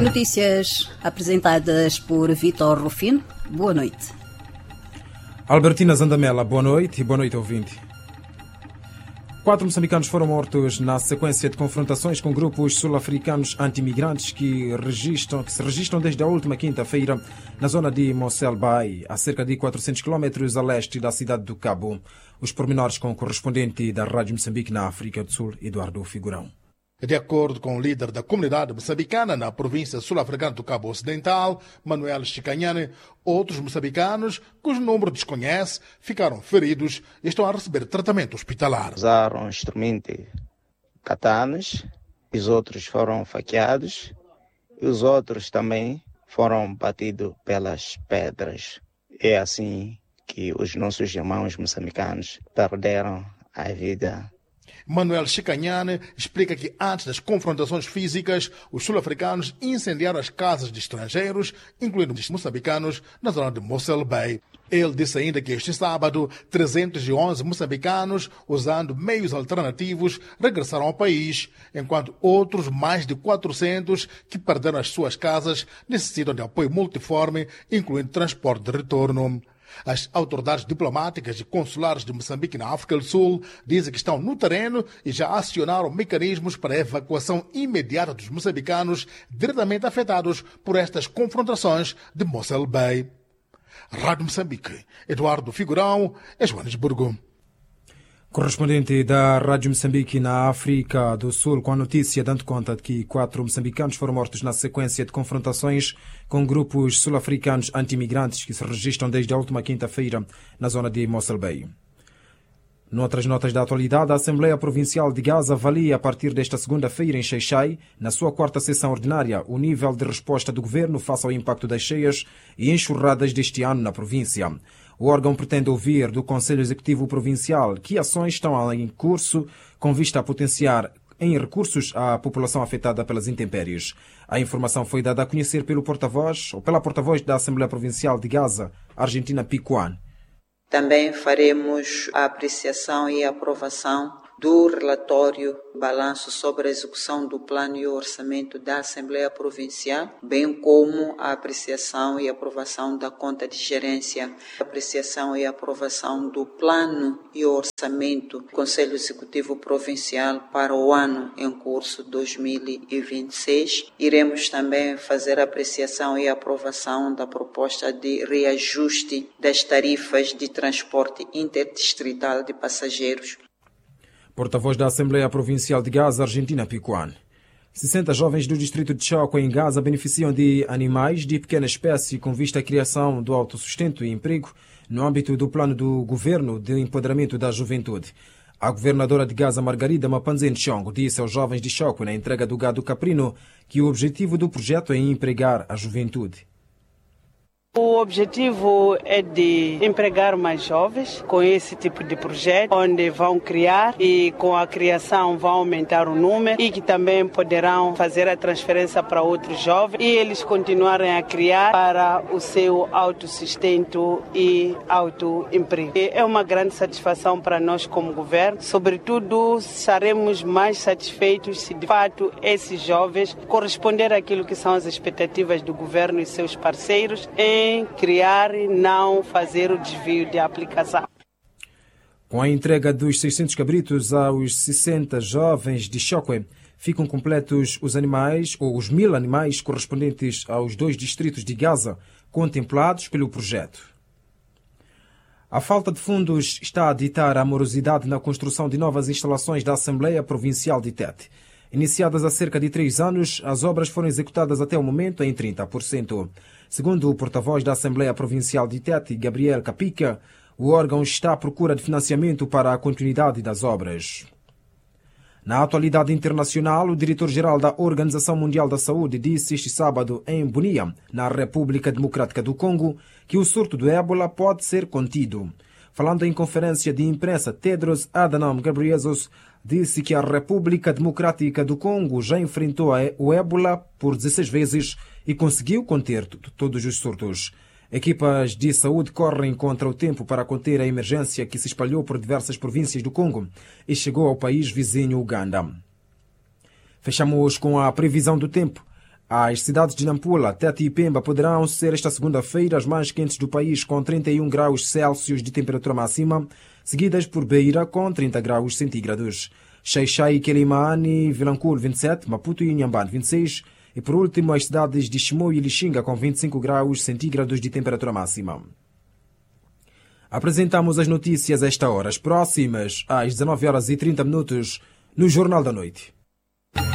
Notícias apresentadas por Vitor Rufino. Boa noite. Albertina Zandamela, boa noite e boa noite, ouvinte. 4 moçambicanos foram mortos na sequência de confrontações com grupos sul-africanos anti-imigrantes que se registram desde a última quinta-feira na zona de Mossel Bay, a cerca de 400 km a leste da cidade do Cabo. Os pormenores com o correspondente da Rádio Moçambique na África do Sul, Eduardo Figurão. De acordo com o líder da comunidade moçambicana na província sul-africana do Cabo Ocidental, Manuel Chicanhane, outros moçambicanos, cujo número desconhece, ficaram feridos e estão a receber tratamento hospitalar. Usaram instrumentos katanas, os outros foram faqueados e os outros também foram batidos pelas pedras. É assim que os nossos irmãos moçambicanos perderam a vida. Manuel Chicanhane explica que antes das confrontações físicas, os sul-africanos incendiaram as casas de estrangeiros, incluindo os moçambicanos, na zona de Mossel Bay. Ele disse ainda que este sábado, 311 moçambicanos, usando meios alternativos, regressaram ao país, enquanto outros, mais de 400, que perderam as suas casas, necessitam de apoio multiforme, incluindo transporte de retorno. As autoridades diplomáticas e consulares de Moçambique na África do Sul dizem que estão no terreno e já acionaram mecanismos para a evacuação imediata dos moçambicanos diretamente afetados por estas confrontações de Mossel Bay. Rádio Moçambique, Eduardo Figurão, Joanesburgo. Correspondente da Rádio Moçambique na África do Sul, com a notícia dando conta de que 4 moçambicanos foram mortos na sequência de confrontações com grupos sul-africanos anti-imigrantes que se registram desde a última quinta-feira na zona de Mossel Bay. Noutras notas da atualidade, a Assembleia Provincial de Gaza avalia a partir desta segunda-feira em Xai-Xai, na sua 4ª sessão ordinária, o nível de resposta do governo face ao impacto das cheias e enxurradas deste ano na província. O órgão pretende ouvir do Conselho Executivo Provincial que ações estão em curso com vista a potenciar em recursos à população afetada pelas intempéries. A informação foi dada a conhecer pela porta-voz da Assembleia Provincial de Gaza, Argentina Picuan. Também faremos a apreciação e a aprovação do relatório balanço sobre a execução do plano e orçamento da Assembleia Provincial, bem como a apreciação e aprovação da conta de gerência, apreciação e aprovação do plano e orçamento do Conselho Executivo Provincial para o ano em curso 2026. Iremos também fazer a apreciação e aprovação da proposta de reajuste das tarifas de transporte interdistrital de passageiros. Porta-voz da Assembleia Provincial de Gaza, Argentina Picuan. 60 jovens do distrito de Choco, em Gaza, beneficiam de animais de pequena espécie com vista à criação do autossustento e emprego no âmbito do plano do governo de empoderamento da juventude. A governadora de Gaza, Margarida Mapanzen Chongo, disse aos jovens de Choco, na entrega do gado caprino, que o objetivo do projeto é empregar a juventude. O objetivo é de empregar mais jovens com esse tipo de projeto, onde vão criar e com a criação vão aumentar o número e que também poderão fazer a transferência para outros jovens e eles continuarem a criar para o seu autossustento e autoemprego. É uma grande satisfação para nós como governo, sobretudo estaremos mais satisfeitos se de fato esses jovens corresponderem àquilo que são as expectativas do governo e seus parceiros em criar e não fazer o desvio de aplicação. Com a entrega dos 600 cabritos aos 60 jovens de Choque, ficam completos os animais, ou os 1000 animais correspondentes aos 2 distritos de Gaza, contemplados pelo projeto. A falta de fundos está a ditar a morosidade na construção de novas instalações da Assembleia Provincial de Tete. Iniciadas há cerca de 3 anos, as obras foram executadas até o momento em 30%. Segundo o porta-voz da Assembleia Provincial de Tete, Gabriel Capica, o órgão está à procura de financiamento para a continuidade das obras. Na atualidade internacional, o diretor-geral da Organização Mundial da Saúde disse este sábado em Bunia, na República Democrática do Congo, que o surto do ébola pode ser contido. Falando em conferência de imprensa, Tedros Adhanom Ghebreyesus disse que a República Democrática do Congo já enfrentou o ébola por 16 vezes e conseguiu conter todos os surtos. Equipas de saúde correm contra o tempo para conter a emergência que se espalhou por diversas províncias do Congo e chegou ao país vizinho Uganda. Fechamos com a previsão do tempo. As cidades de Nampula, Tete e Pemba poderão ser esta segunda-feira as mais quentes do país, com 31 graus Celsius de temperatura máxima, seguidas por Beira, com 30 graus centígrados. Xai-Xai, Quelimane, Vilanculo, 27, Maputo e Inhambane, 26, e por último as cidades de Chimoio e Lixinga, com 25 graus centígrados de temperatura máxima. Apresentamos as notícias a esta hora, as próximas às 19h30 no Jornal da Noite.